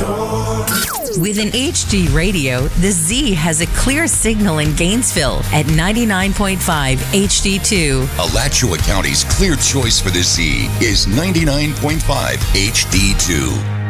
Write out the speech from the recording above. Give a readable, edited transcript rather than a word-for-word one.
store. With an HD radio, the Z has a clear signal in Gainesville at 99.5 HD2. Alachua County's clear choice for the Z is 99.5 HD2.